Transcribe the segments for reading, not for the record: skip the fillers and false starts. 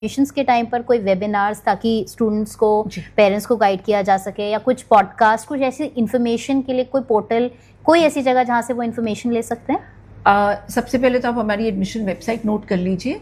Admissions के time पर कोई वेबिनार्स ताकि स्टूडेंट्स को, पेरेंट्स को गाइड किया जा सके, या कुछ पॉडकास्ट, कुछ ऐसी इन्फॉर्मेशन के लिए कोई पोर्टल, कोई ऐसी जगह जहाँ से वो इन्फॉर्मेशन ले सकते हैं? सबसे पहले तो आप हमारी एडमिशन वेबसाइट नोट कर लीजिए,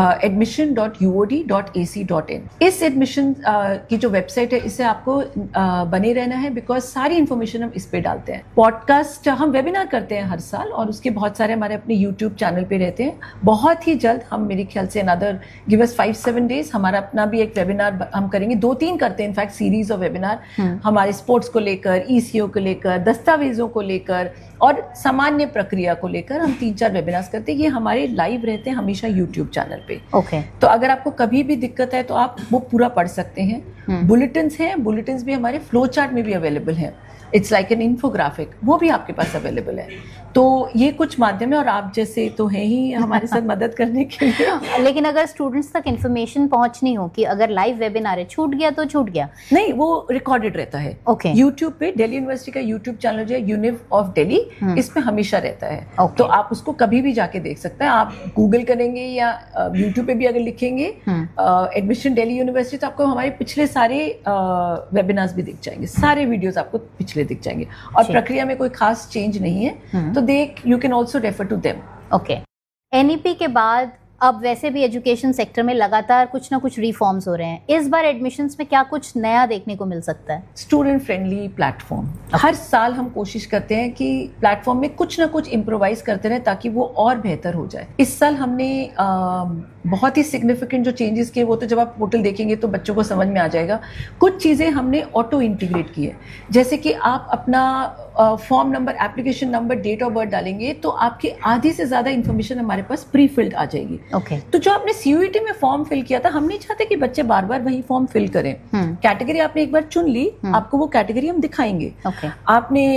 admission.uod.ac.in। इस एडमिशन की जो वेबसाइट है, इससे आपको बने रहना है, बिकॉज सारी इन्फॉर्मेशन हम इस पे डालते हैं। पॉडकास्ट हम वेबिनार करते हैं हर साल, और उसके बहुत सारे हमारे अपने यूट्यूब चैनल पे रहते हैं। बहुत ही जल्द हम, मेरे ख्याल से अनदर गिव अस 5-7 डेज, हमारा अपना भी एक वेबिनार हम करेंगे। 2-3 करते हैं इनफैक्ट सीरीज ऑफ वेबिनार, हमारे स्पोर्ट्स को लेकर, ECO को लेकर, दस्तावेजों को लेकर और सामान्य प्रक्रिया को लेकर हम 3-4 वेबिनार्स करते हैं। ये हमारे लाइव रहते हैं हमेशा यूट्यूब चैनल पे। ओके। तो अगर आपको कभी भी दिक्कत है तो आप वो पूरा पढ़ सकते हैं। बुलेटिन्स हैं, बुलेटिन्स भी हमारे फ्लो चार्ट में भी अवेलेबल है। इट्स लाइक एन इन्फोग्राफिक, वो भी आपके पास अवेलेबल है। तो ये कुछ माध्यम है, और आप जैसे तो हैं ही हमारे साथ मदद करने के लिए। लेकिन अगर स्टूडेंट्स तक इन्फॉर्मेशन पहुंचनी हो कि अगर लाइव वेबिनार है, छूट गया तो छूट गया? नहीं, वो रिकॉर्डेड रहता है। ओके। यूट्यूब पे दिल्ली यूनिवर्सिटी का यूट्यूब चैनल जो है, यूनिव ऑफ दिल्ली, इसमें हमेशा रहता है। तो आप उसको कभी भी जाके देख सकते हैं। आप गूगल करेंगे या यूट्यूब पे भी अगर लिखेंगे एडमिशन दिल्ली यूनिवर्सिटी, तो आपको हमारे पिछले सारे वेबिनार्स भी दिख जाएंगे, सारे वीडियोस आपको पिछले दिख जाएंगे, और प्रक्रिया में कोई खास चेंज नहीं है। तो you can also refer to them. Okay. NEP के बाद अब वैसे भी एजुकेशन सेक्टर में लगातार कुछ ना कुछ रिफॉर्म्स हो रहे हैं। इस बार एडमिशंस में क्या कुछ नया देखने को मिल सकता है? Student friendly platform. हर साल हम कोशिश करते हैं कि प्लेटफॉर्म में कुछ ना कुछ इम्प्रोवाइज करते रहे ताकि वो और बेहतर हो जाए। इस साल हमने बहुत ही सिग्निफिकेंट जो चेंजेस किए, वो तो जब आप पोर्टल देखेंगे तो बच्चों को समझ में आ जाएगा। कुछ चीज़ें हमने ऑटो इंटीग्रेट की है, जैसे कि आप अपना form number, application number, date of birth डालेंगे तो आपकी आधी से ज़्यादा इन्फॉर्मेशन हमारे पास प्री फिल्ड आ जाएगी। Okay. तो जो आपने CUET में फॉर्म फिल किया था, हम नहीं चाहते कि बच्चे बार बार वही फॉर्म फिल करें। कैटेगरी आपने एक बार चुन ली, आपको वो कैटेगरी हम दिखाएंगे। Okay. आपने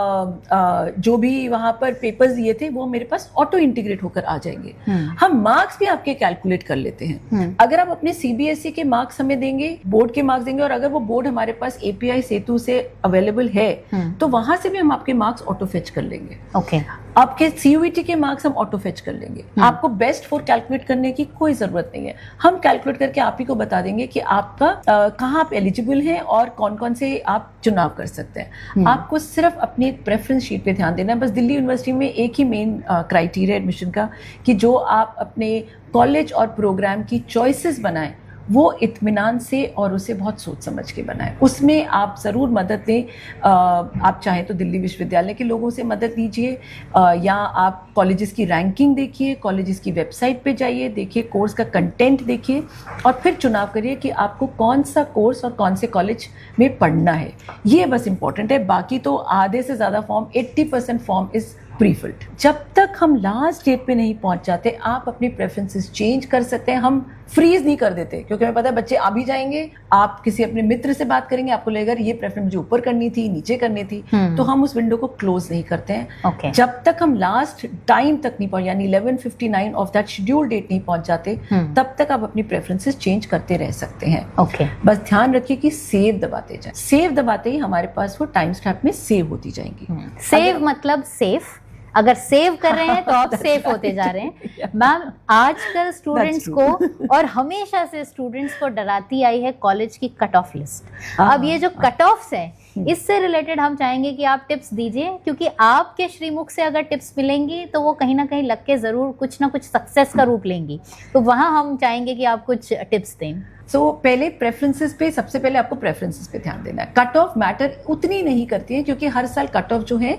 जो भी वहां पर पेपर्स दिए थे वो मेरे पास ऑटो इंटीग्रेट होकर आ जाएंगे। हम मार्क्स भी आपके कैलकुलेट कर लेते हैं। अगर आप अपने CBSE के मार्क्स हमें देंगे, बोर्ड के मार्क्स देंगे, और अगर वो बोर्ड हमारे पास API सेतु से अवेलेबल है, तो वहां से भी हम आपके मार्क्स ऑटो फेच कर लेंगे। Okay. आपके CUET के मार्क्स हम ऑटो फेच कर लेंगे। आपको बेस्ट 4 कैलकुलेट करने की कोई जरूरत नहीं है। हम कैलकुलेट करके आप ही को बता देंगे कि आपका कहाँ आप एलिजिबल हैं और कौन कौन से आप चुनाव कर सकते हैं। आपको सिर्फ अपनी एक प्रेफरेंस शीट पे ध्यान देना है। बस दिल्ली यूनिवर्सिटी में एक ही मेन क्राइटेरिया एडमिशन का, कि जो आप अपने कॉलेज और प्रोग्राम की चॉइसेस बनाएं, वो इत्मीनान से और उसे बहुत सोच समझ के बनाएं। उसमें आप ज़रूर मदद लें। आप चाहें तो दिल्ली विश्वविद्यालय के लोगों से मदद लीजिए, या आप कॉलेजेस की रैंकिंग देखिए, कॉलेजेस की वेबसाइट पे जाइए, देखिए कोर्स का कंटेंट देखिए, और फिर चुनाव करिए कि आपको कौन सा कोर्स और कौन से कॉलेज में पढ़ना है। ये बस इंपॉर्टेंट है। बाकी तो आधे से ज़्यादा फॉर्म, 80% फॉर्म इज़ प्रीफिल्ड। जब तक हम लास्ट डेट पे नहीं पहुंच जाते, आप अपनी प्रेफरेंसेस चेंज कर सकते हैं। हम फ्रीज नहीं कर देते, क्योंकि हमें पता है बच्चे आ भी जाएंगे। आप किसी अपने मित्र से बात करेंगे, आपको लगेगा ये प्रेफरेंस मुझे ऊपर करनी थी, नीचे करनी थी, तो हम उस विंडो को क्लोज नहीं करते हैं। Okay. जब तक हम लास्ट टाइम तक नहीं पहुंच, यानी 11:59 ऑफ दैट शेड्यूल डेट नहीं पहुंच जाते, तब तक आप अपनी प्रेफरेंसेस चेंज करते रह सकते हैं। Okay. बस ध्यान रखिए कि सेव दबाते जाए। सेव दबाते ही हमारे पास वो टाइम स्टैम्प में सेव होती जाएंगी। सेव मतलब सेफ। अगर सेव कर रहे हैं तो आप सेफ होते जा रहे हैं। मैम, आजकल स्टूडेंट्स को और हमेशा से स्टूडेंट्स को डराती आई है कॉलेज की कट ऑफ लिस्ट। अब ये जो कट ऑफ्स है, इससे रिलेटेड हम चाहेंगे कि आप टिप्स दीजिए, क्योंकि आपके श्रीमुख से अगर टिप्स मिलेंगी तो वो कहीं ना कहीं लग के जरूर कुछ ना कुछ सक्सेस का रूप लेंगी। तो वहाँ हम चाहेंगे कि आप कुछ टिप्स दें। पहले प्रेफरेंसेस पे, सबसे पहले आपको प्रेफरेंसेस पे ध्यान देना है। कट ऑफ मैटर उतनी नहीं करती है, क्योंकि हर साल कट ऑफ जो है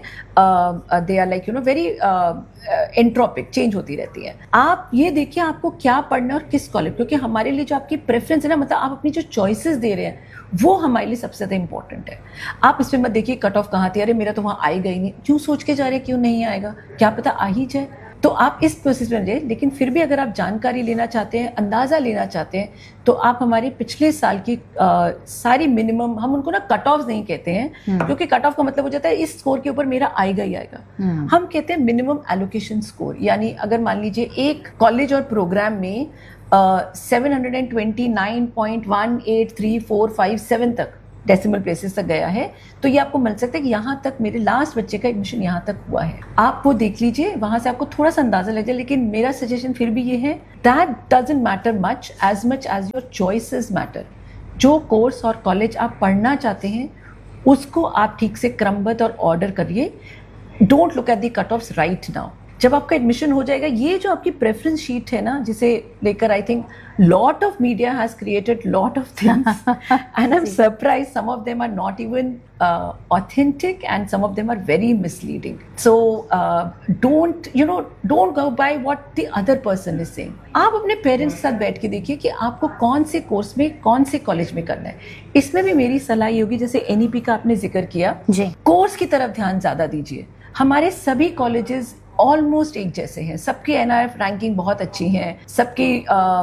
they are like very entropic, change होती रहती है। आप ये देखिए आपको क्या पढ़ना और किस कॉलेज, क्योंकि हमारे लिए जो आपकी प्रेफरेंस है ना, मतलब आप अपनी जो चॉइसेस दे रहे हैं, वो हमारे लिए सबसे ज़्यादा इंपॉर्टेंट है। आप इसमें मत देखिए कट ऑफ कहाँ थी, अरे मेरा तो वहाँ आएगा ही नहीं, क्यों सोच के जा रहे हैं क्यों नहीं आएगा, क्या पता आ ही जाए। तो आप इस प्रोसेस में जाइए। लेकिन फिर भी अगर आप जानकारी लेना चाहते हैं, अंदाज़ा लेना चाहते हैं, तो आप हमारे पिछले साल की सारी मिनिमम, हम उनको ना कट ऑफ नहीं कहते हैं, क्योंकि कट ऑफ का मतलब हो जाता है इस स्कोर के ऊपर मेरा आएगा ही आएगा। हम कहते हैं मिनिमम एलोकेशन स्कोर। यानी अगर मान लीजिए एक कॉलेज और प्रोग्राम में 729.18345 7 तक डेसिमल प्लेसेस तक गया है, तो ये आपको मिल सकता है कि यहाँ तक मेरे लास्ट बच्चे का एडमिशन यहाँ तक हुआ है। आप वो देख लीजिए, वहां से आपको थोड़ा सा अंदाजा लग जाए। लेकिन मेरा सजेशन फिर भी ये है, that doesn't matter much as your choices matter. जो कोर्स और कॉलेज आप पढ़ना चाहते हैं उसको आप ठीक से क्रमबद्ध और ऑर्डर करिए। Don't look at the cut offs right now. जब आपका एडमिशन हो जाएगा, ये जो आपकी प्रेफरेंस शीट है ना, जिसे लेकर I think lot of media has created lot of things and I am surprise some of them are not even authentic and some of them are very misleading. So don't go by what the other person is saying. आप अपने parents के साथ बैठ के देखिए कि आपको कौन से कोर्स में, कौन से कॉलेज में करना है। इसमें भी मेरी सलाह ये होगी, जैसे एनईपी का आपने जिक्र किया, कोर्स की तरफ ध्यान ज्यादा दीजिए। हमारे सभी कॉलेजेस ऑलमोस्ट एक जैसे हैं, सबकी एनआईएफ रैंकिंग बहुत अच्छी है, सबकी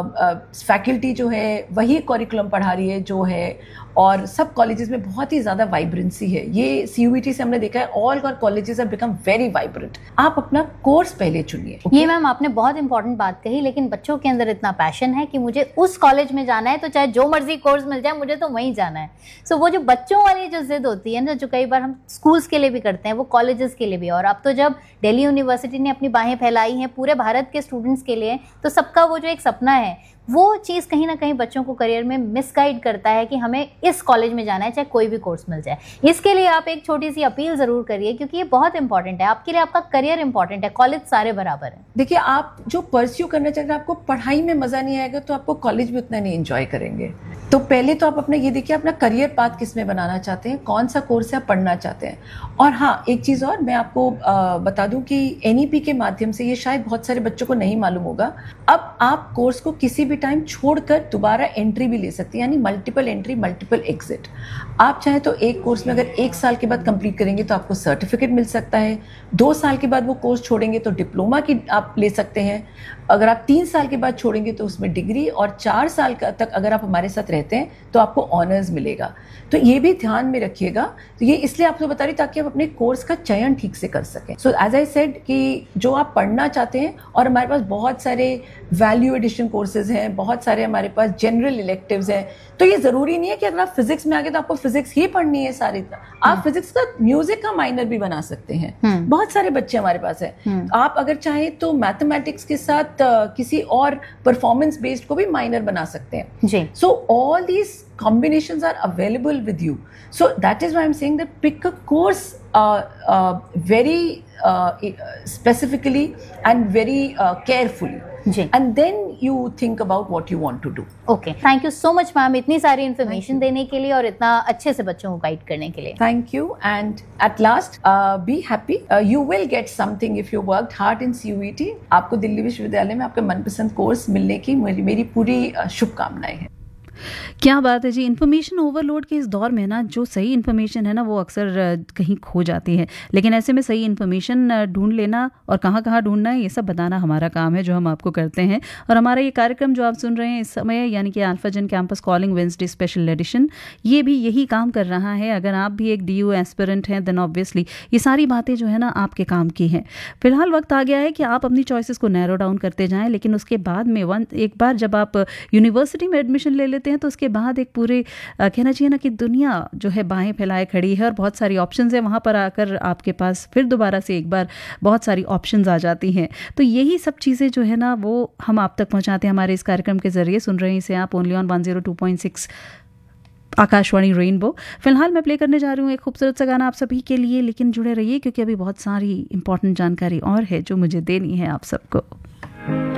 फैकल्टी जो है वही करिकुलम पढ़ा रही है जो है, और सब कॉलेजेस में बहुत ही ज्यादा वाइब्रेंसी है। ये सीयूईटी से हमने देखा है, all colleges have become very vibrant. आप अपना कोर्स पहले चुनिए। ये मैम आपने बहुत इंपॉर्टेंट बात कही, लेकिन बच्चों के अंदर इतना पैशन है कि मुझे उस कॉलेज में जाना है, तो चाहे जो मर्जी कोर्स मिल जाए मुझे तो वहीं जाना है। सो वो जो बच्चों वाली जो जिद होती है ना, जो कई बार हम स्कूल्स के लिए भी करते हैं, वो कॉलेजेस के लिए भी। और अब तो जब दिल्ली यूनिवर्सिटी ने अपनी बाहें फैलाई हैं पूरे भारत के स्टूडेंट्स के लिए, तो सबका वो जो एक सपना है, वो चीज़ कहीं ना कहीं बच्चों को करियर में मिसगाइड करता है कि हमें इस कॉलेज में जाना है चाहे कोई भी कोर्स मिल जाए। इसके लिए आप एक छोटी सी अपील ज़रूर करिए, क्योंकि ये बहुत इंपॉर्टेंट है आपके लिए। आपका करियर इंपॉर्टेंट है, कॉलेज सारे बराबर है। देखिए, आप जो परस्यू करना चाह रहे हैं, आपको पढ़ाई में मज़ा नहीं आएगा तो आपको कॉलेज भी उतना नहीं एंजॉय करेंगे। तो पहले तो आप अपना ये देखिए, अपना करियर पाथ किस में बनाना चाहते हैं, कौन सा कोर्स आप पढ़ना चाहते हैं। और हाँ, एक चीज़ और मैं आपको बता दूं कि एनईपी के माध्यम से, ये शायद बहुत सारे बच्चों को नहीं मालूम होगा, अब आप कोर्स को किसी भी टाइम छोड़कर दोबारा एंट्री भी ले सकते हैं, यानी मल्टीपल एंट्री मल्टीपल एग्जिट। आप चाहे तो एक कोर्स में अगर 1 साल के बाद कंप्लीट करेंगे तो आपको सर्टिफिकेट मिल सकता है, 2 साल के बाद वो कोर्स छोड़ेंगे तो डिप्लोमा की आप ले सकते हैं, अगर आप 3 साल के बाद छोड़ेंगे तो उसमें डिग्री, और 4 साल तक अगर आप हमारे साथ रहते हैं तो आपको ऑनर्स मिलेगा। तो ये भी ध्यान में रखिएगा। तो ये इसलिए आपको बता रही ताकि आप अपने कोर्स का चयन ठीक से कर सकें। सो एज आई सेड कि जो आप पढ़ना चाहते हैं, और हमारे पास बहुत सारे वैल्यू एडिशन कोर्सेज हैं, बहुत सारे हमारे पास जनरल इलेक्टिव्स हैं। तो ये जरूरी नहीं है कि अगर आप फिजिक्स में आ गए तो आपको फिजिक्स ही पढ़नी है सारी। आप फिजिक्स का म्यूजिक का माइनर भी बना सकते हैं, बहुत सारे बच्चे हमारे पास हैं। आप अगर चाहें तो मैथमेटिक्स के साथ किसी और परफॉर्मेंस बेस्ड को भी माइनर बना सकते हैं। So all these combinations are available with you. So that is why I'm saying that pick a course very specifically and very carefully. And then you think about what you want to do. Okay. Thank you so much, ma'am. इतनी सारी information देने के लिए और इतना अच्छे से बच्चों को गाइड करने के लिए. Thank you. And at last, be happy. You will get something if you worked hard in CUET. आपको दिल्ली विश्वविद्यालय में आपका मनपसंद कोर्स मिलने की मेरी पूरी शुभकामनाएं हैं। क्या बात है जी। इन्फॉर्मेशन ओवरलोड के इस दौर में ना, जो सही इन्फॉर्मेशन है ना, वो अक्सर कहीं खो जाती है। लेकिन ऐसे में सही इन्फॉर्मेशन ढूंढ लेना और कहाँ कहाँ ढूंढना है, ये सब बताना हमारा काम है, जो हम आपको करते हैं। और हमारा ये कार्यक्रम जो आप सुन रहे हैं इस समय, यानी कि अल्फाजन campus calling Wednesday special edition, ये भी यही काम कर रहा है। अगर आप भी एक DU एस्पिरेंट हैं, देन ऑब्वियसली ये सारी बातें जो है ना आपके काम की हैं। फिलहाल वक्त आ गया है कि आप अपनी चॉइसेस को नैरो डाउन करते जाएं, लेकिन उसके बाद में एक बार जब आप यूनिवर्सिटी में एडमिशन ले लेते हैं तो उसके बाद एक पूरे कहना चाहिए ना कि दुनिया जो है बाहें फैलाए खड़ी है, और बहुत सारी ऑप्शंस है। वहाँ पर आकर आपके पास फिर दोबारा से एक बार बहुत सारी ऑप्शंस आ जाती हैं। तो यही सब चीज़ें जो है ना, वो हम आप तक पहुँचाते हैं हमारे इस कार्यक्रम के जरिए। सुन रहे हैं इसे आप ओनली ऑन 102.6 आकाशवाणी रेनबो। फिलहाल मैं प्ले करने जा रही हूँ एक खूबसूरत सा गाना आप सभी के लिए, लेकिन जुड़े रहिए क्योंकि अभी बहुत सारी इंपॉर्टेंट जानकारी और है जो मुझे देनी है आप सबको।